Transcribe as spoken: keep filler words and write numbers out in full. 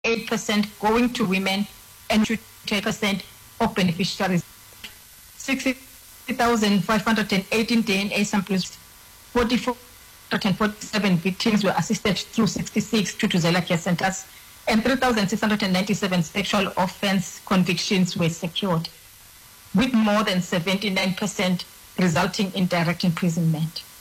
eight percent going to women and twenty percent of beneficiaries. sixty thousand five hundred eighteen D N A samples, forty-four hundred forty-seven victims were assisted through sixty-six Thuthuzela care centers, and three thousand six hundred ninety-seven sexual offense convictions were secured, with more than seventy-nine percent resulting in direct imprisonment.